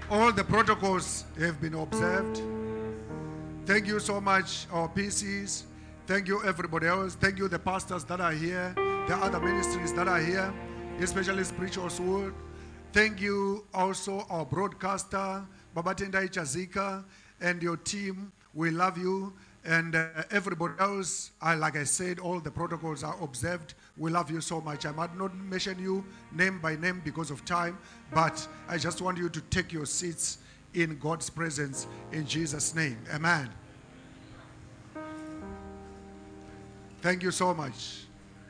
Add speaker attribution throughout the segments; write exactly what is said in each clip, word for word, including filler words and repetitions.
Speaker 1: All the protocols have been observed. Thank you so much, our P Cs. Thank you, everybody else. Thank you, the pastors that are here, the other ministries that are here, especially Spiritual Sword. Thank you also, our broadcaster, Babatendai Chazika, and your team. We love you. And uh, everybody else, I, like I said, all the protocols are observed. We love you so much. I might not mention you name by name because of time, but I just want you to take your seats in God's presence in Jesus' name. Amen. Thank you so much.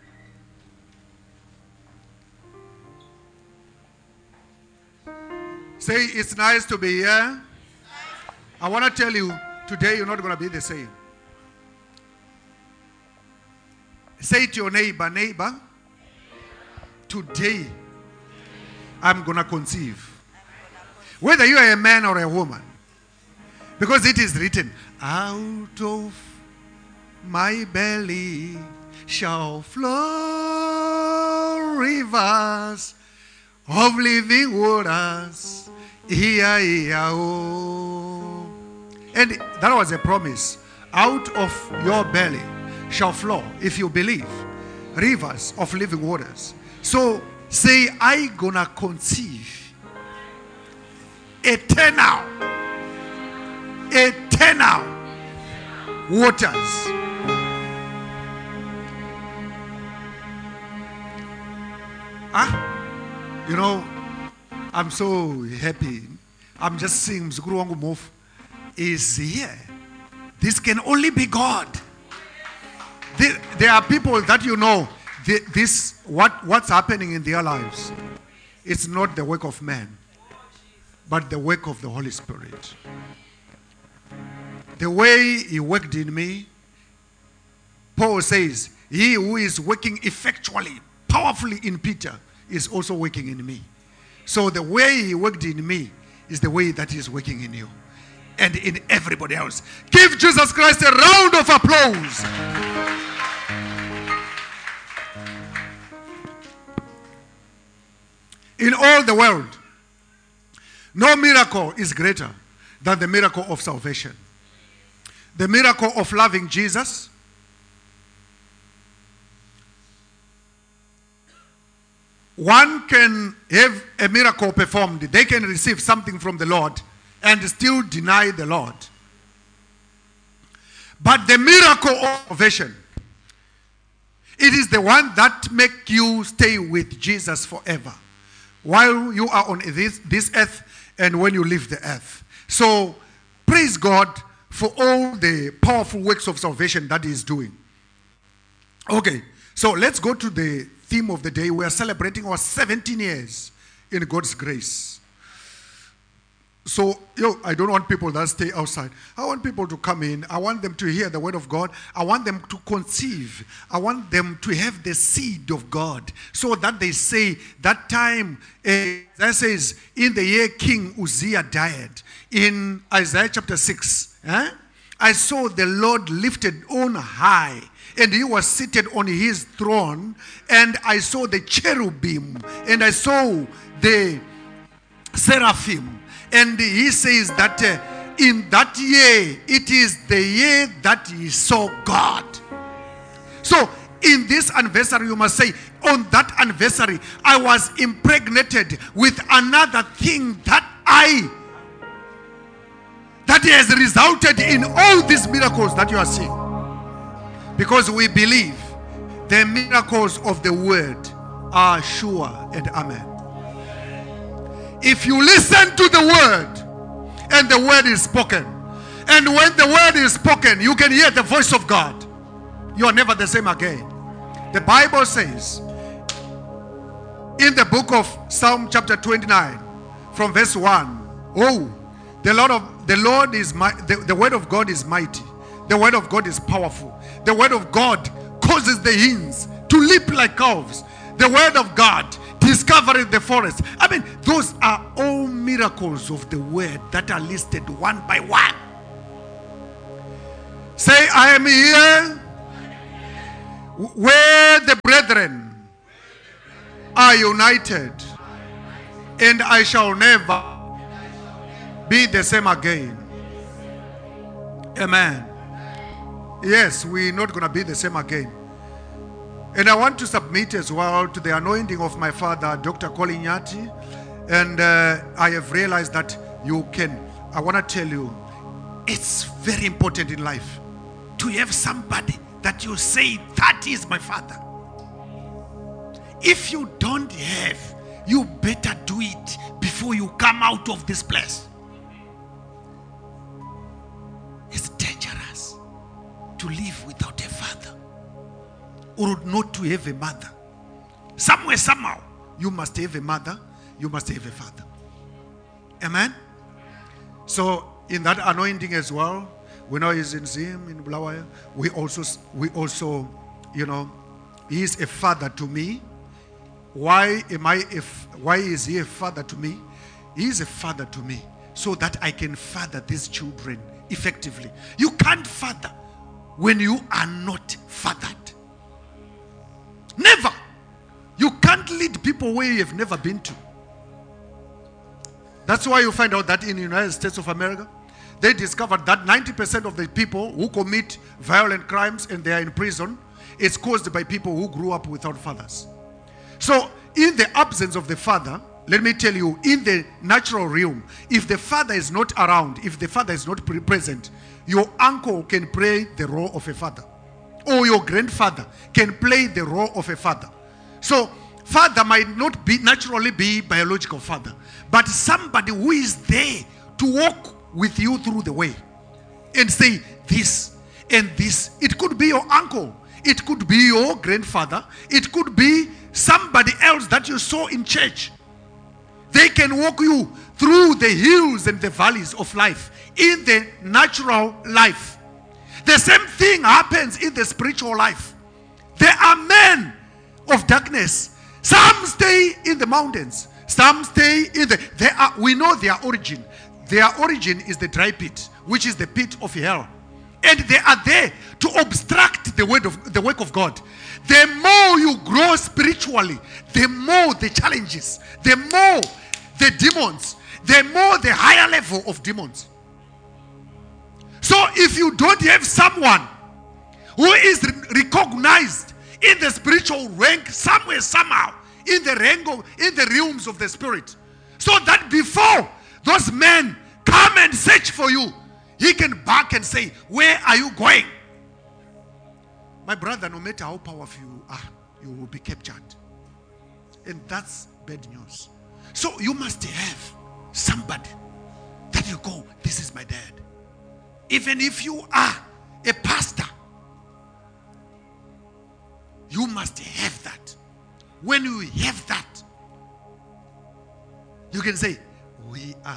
Speaker 1: Say, it's nice to be here. I want to tell you, today you're not going to be the same. Say to your neighbor, neighbor, today I'm going to conceive. Whether you are a man or a woman. Because it is written, out of my belly shall flow rivers of living waters. Here, here, oh. And that was a promise. Out of your belly shall flow, if you believe, rivers of living waters. So say, I gonna conceive eternal, eternal waters. Ah, you know, I'm so happy. I'm just seeing Mzukuru wangu move is here. This can only be God. There are people that you know, this what, what's happening in their lives. It's not the work of man, but the work of the Holy Spirit. The way He worked in me, Paul says, He who is working effectually, powerfully in Peter, is also working in me. So the way He worked in me is the way that He is working in you and in everybody else. Give Jesus Christ a round of applause. In all the world, no miracle is greater than the miracle of salvation. The miracle of loving Jesus, one can have a miracle performed. They can receive something from the Lord and still deny the Lord. But the miracle of salvation, it is the one that makes you stay with Jesus forever, while you are on this, this earth and when you leave the earth. So, praise God for all the powerful works of salvation that He is doing. Okay, so let's go to the theme of the day. We are celebrating our seventeen years in God's grace. So, yo, I don't want people that stay outside. I want people to come in. I want them to hear the word of God. I want them to conceive. I want them to have the seed of God. So that they say, that time, uh, that says, in the year King Uzziah died, in Isaiah chapter six, eh? I saw the Lord lifted on high, and He was seated on His throne, and I saw the cherubim, and I saw the seraphim. And He says that uh, in that year, it is the year that He saw God. So, in this anniversary, you must say, on that anniversary, I was impregnated with another thing that I, that has resulted in all these miracles that you are seeing. Because we believe the miracles of the word are sure and amen. If you listen to the word and the word is spoken, and when the word is spoken, you can hear the voice of God, you are never the same again. The Bible says in the book of Psalm chapter twenty-nine from verse one, oh, the Lord of the Lord is my, the, the word of God is mighty. The word of God is powerful. The word of God causes the hinds to leap like calves. The word of God discovering the forest. I mean, those are all miracles of the word that are listed one by one. Say, I am here where the brethren are united, and I shall never be the same again. Amen. Yes, we're not going to be the same again. And I want to submit as well to the anointing of my father, Doctor Colin Nyati. And uh, I have realized that you can, I want to tell you, it's very important in life to have somebody that you say, that is my father. If you don't have, you better do it before you come out of this place. It's dangerous to live without a father, or not to have a mother. Somewhere, somehow, you must have a mother, you must have a father. Amen? So, in that anointing as well, we know he's in Zim, in Bulawayo, we also, we also, you know, he is a father to me. Why am I, if, why is he a father to me? He is a father to me so that I can father these children effectively. You can't father when you are not fathered. Never. You can't lead people where you have never been to. That's why you find out that in the United States of America, they discovered that ninety percent of the people who commit violent crimes and they are in prison, it's caused by people who grew up without fathers. So, in the absence of the father, let me tell you, in the natural realm, if the father is not around, if the father is not present, your uncle can play the role of a father. Or your grandfather can play the role of a father. So, father might not be naturally be biological father, but somebody who is there to walk with you through the way and say this and this. It could be your uncle. It could be your grandfather. It could be somebody else that you saw in church. They can walk you through the hills and the valleys of life in the natural life. The same thing happens in the spiritual life. There are men of darkness. Some stay in the mountains. Some stay in the... They are, we know their origin. Their origin is the dry pit, which is the pit of hell. And they are there to obstruct the word of the work of God. The more you grow spiritually, the more the challenges, the more the demons, the more the higher level of demons. So if you don't have someone who is recognized in the spiritual rank somewhere, somehow, in the rank of, in the realms of the spirit, so that before those men come and search for you, he can back and say, where are you going? My brother, no matter how powerful you are, you will be captured. And that's bad news. So you must have somebody that you go, this is my dad. Even if you are a pastor, you must have that. When you have that, you can say, we are